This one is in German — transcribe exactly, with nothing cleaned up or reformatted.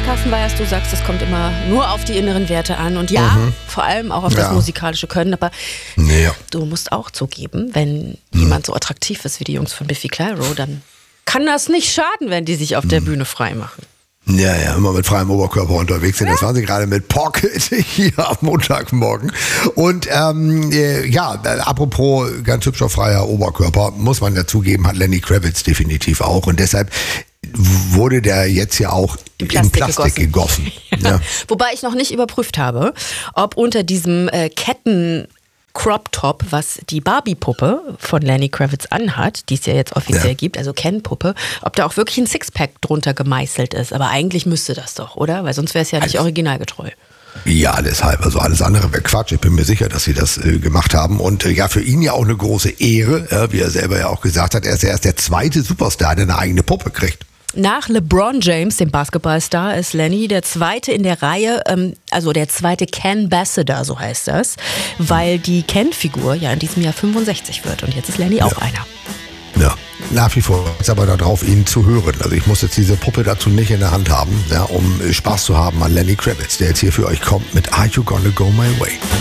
Carsten Weyers, du sagst, es kommt immer nur auf die inneren Werte an. Und ja, mhm. vor allem auch auf das ja. musikalische Können. Aber ja. du musst auch zugeben, wenn mhm. jemand so attraktiv ist wie die Jungs von Biffy Clyro, dann kann das nicht schaden, wenn die sich auf der Bühne frei machen. Ja, ja, immer mit freiem Oberkörper unterwegs sind. Das waren sie gerade mit Pocket hier am Montagmorgen. Und ähm, äh, ja, apropos ganz hübscher freier Oberkörper, muss man dazugeben, hat Lenny Kravitz definitiv auch. Und deshalb wurde der jetzt ja auch in Plastik, in Plastik gegossen. gegossen. Ja. Ja. Wobei ich noch nicht überprüft habe, ob unter diesem äh, Ketten Crop Top, was die Barbie-Puppe von Lenny Kravitz anhat, die es ja jetzt offiziell ja. gibt, also Ken-Puppe, ob da auch wirklich ein Sixpack drunter gemeißelt ist. Aber eigentlich müsste das doch, oder? Weil sonst wäre es ja nicht also, originalgetreu. Ja, deshalb. Also alles andere wäre Quatsch. Ich bin mir sicher, dass sie das äh, gemacht haben. Und äh, ja, für ihn ja auch eine große Ehre, äh, wie er selber ja auch gesagt hat. Er ist ja erst der zweite Superstar, der eine eigene Puppe kriegt. Nach LeBron James, dem Basketballstar, ist Lenny der zweite in der Reihe, ähm, also der zweite Ken-Ambassador, so heißt das, weil die Ken-Figur ja in diesem Jahr fünfundsechzig wird und jetzt ist Lenny auch ja. einer. Ja, nach wie vor ist aber darauf, ihn zu hören. Also ich muss jetzt diese Puppe dazu nicht in der Hand haben, ja, um Spaß zu haben an Lenny Kravitz, der jetzt hier für euch kommt mit Are You Gonna Go My Way?